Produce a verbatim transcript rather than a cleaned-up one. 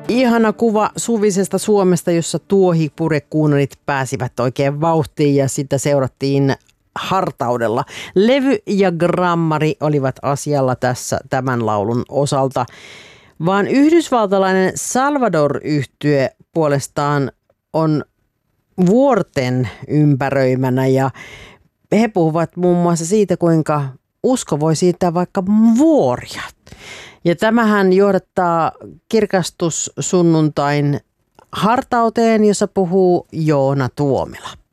Ihana kuva suvisesta Suomesta, jossa tuohipurekuunarit pääsivät oikein vauhtiin ja sitä seurattiin hartaudella. Levy ja grammari olivat asialla tässä tämän laulun osalta, vaan yhdysvaltalainen Salvador-yhtye puolestaan on vuorten ympäröimänä ja he puhuvat muun muassa siitä, kuinka usko voi siirtää vaikka vuoria. Ja tämähän johdattaa kirkastussunnuntain hartauteen, jossa puhuu Joona Tuomila.